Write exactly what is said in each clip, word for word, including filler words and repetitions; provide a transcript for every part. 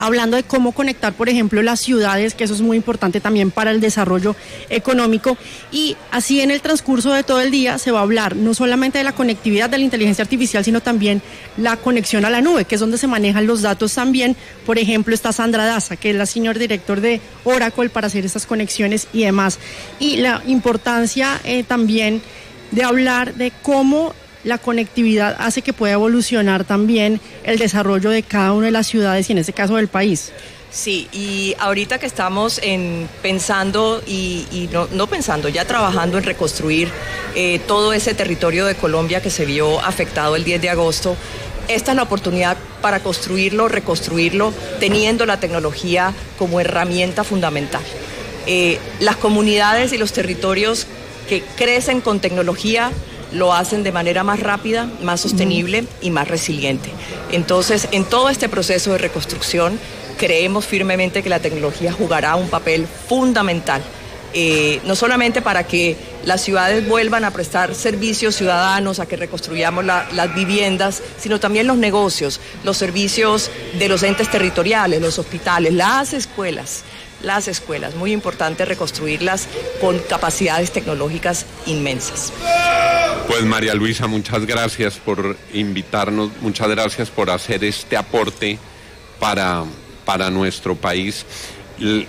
hablando de cómo conectar, por ejemplo, las ciudades, que eso es muy importante también para el desarrollo económico, y así en el transcurso de todo el día se va a hablar no solamente de la conectividad de la inteligencia artificial, sino también la conexión a la nube, que es donde se manejan los datos también. Por ejemplo, está Sandra Daza, que es la señor director de Oracle para hacer estas conexiones y demás, y la importancia eh, también de hablar de cómo la conectividad hace que pueda evolucionar también el desarrollo de cada una de las ciudades y en este caso del país. Sí, y ahorita que estamos en pensando y, y no, no pensando, ya trabajando en reconstruir eh, todo ese territorio de Colombia que se vio afectado el diez de agosto, esta es la oportunidad para construirlo, reconstruirlo, teniendo la tecnología como herramienta fundamental. Eh, las comunidades y los territorios que crecen con tecnología lo hacen de manera más rápida, más sostenible y más resiliente. Entonces, en todo este proceso de reconstrucción, creemos firmemente que la tecnología jugará un papel fundamental, eh, no solamente para que las ciudades vuelvan a prestar servicios ciudadanos, a que reconstruyamos la, las viviendas, sino también los negocios, los servicios de los entes territoriales, los hospitales, las escuelas. Las escuelas, muy importante reconstruirlas con capacidades tecnológicas inmensas. Pues María Luisa, muchas gracias por invitarnos, muchas gracias por hacer este aporte para, para nuestro país. L-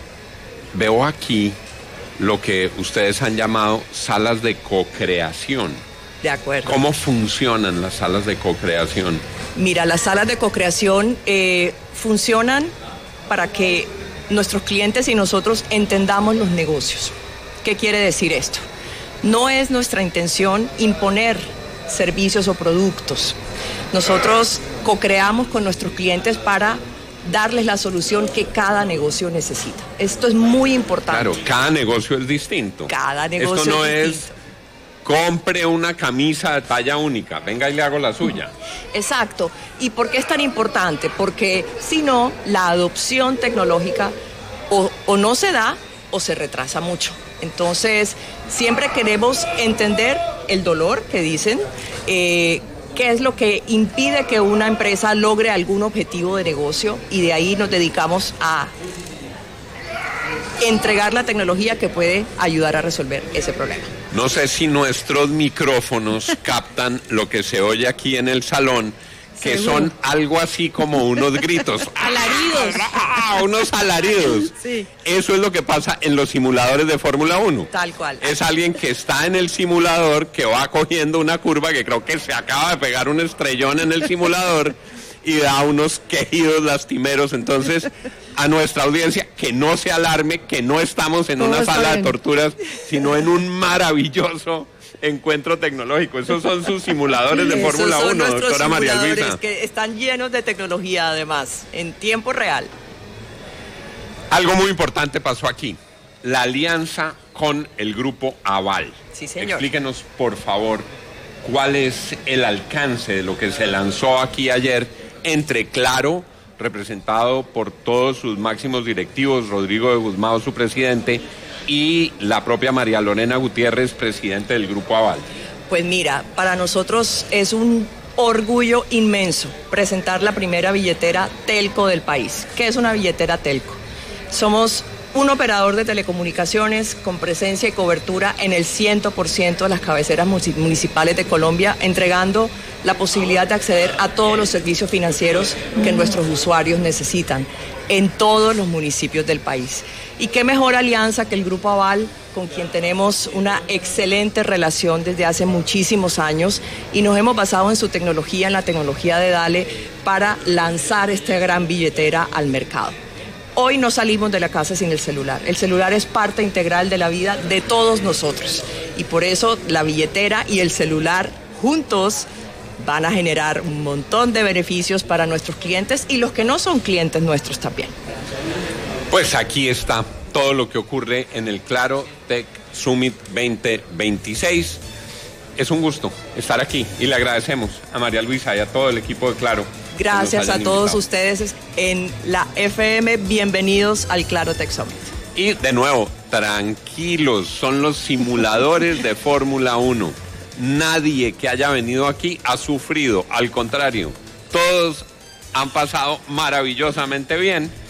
veo aquí lo que ustedes han llamado salas de co-creación. De acuerdo. ¿Cómo funcionan las salas de co-creación? Mira, las salas de co-creación eh, funcionan para que nuestros clientes y nosotros entendamos los negocios. ¿Qué quiere decir esto? No es nuestra intención imponer servicios o productos. Nosotros co-creamos con nuestros clientes para darles la solución que cada negocio necesita. Esto es muy importante. Claro, cada negocio es distinto. Cada negocio Esto no es es, distinto. compre una camisa de talla única, venga y le hago la suya. Exacto. ¿Y por qué es tan importante? Porque si no, la adopción tecnológica o, o no se da o se retrasa mucho. Entonces, siempre queremos entender el dolor que dicen, eh, qué es lo que impide que una empresa logre algún objetivo de negocio, y de ahí nos dedicamos a entregar la tecnología que puede ayudar a resolver ese problema. No sé si nuestros micrófonos captan lo que se oye aquí en el salón, que Seguro. son algo así como unos gritos. Alaridos. ¡Ah! Unos alaridos. Sí. Eso es lo que pasa en los simuladores de Fórmula uno. Tal cual. Es alguien que está en el simulador, que va cogiendo una curva, que creo que se acaba de pegar un estrellón en el simulador y da unos quejidos lastimeros. Entonces, a nuestra audiencia, que no se alarme, que no estamos en Todo una está sala bien. de torturas, sino en un maravilloso encuentro tecnológico. Esos son sus simuladores de Esos Fórmula son uno, nuestros doctora María simuladores Luisa. que están llenos de tecnología, además, en tiempo real. Algo muy importante pasó aquí, la alianza con el grupo Aval. Sí, señor. Explíquenos, por favor, cuál es el alcance de lo que se lanzó aquí ayer entre Claro, representado por todos sus máximos directivos, Rodrigo de Guzmán, su presidente, y la propia María Lorena Gutiérrez, presidente del grupo Aval. Pues mira, para nosotros es un orgullo inmenso presentar la primera billetera telco del país. ¿Qué es una billetera telco? Somos un operador de telecomunicaciones con presencia y cobertura en el cien por ciento de las cabeceras municipales de Colombia, entregando la posibilidad de acceder a todos los servicios financieros que nuestros usuarios necesitan en todos los municipios del país. Y qué mejor alianza que el Grupo Aval, con quien tenemos una excelente relación desde hace muchísimos años, y nos hemos basado en su tecnología, en la tecnología de Dale, para lanzar esta gran billetera al mercado. Hoy no salimos de la casa sin el celular. El celular es parte integral de la vida de todos nosotros, y por eso la billetera y el celular juntos van a generar un montón de beneficios para nuestros clientes y los que no son clientes nuestros también. Pues aquí está todo lo que ocurre en el Claro Tech Summit veinte veintiséis. Es un gusto estar aquí y le agradecemos a María Luisa y a todo el equipo de Claro. Gracias a todos invitado. ustedes en la F M. Bienvenidos al Claro Tech Summit. Y de nuevo, tranquilos, son los simuladores de Fórmula uno. Nadie que haya venido aquí ha sufrido, al contrario, todos han pasado maravillosamente bien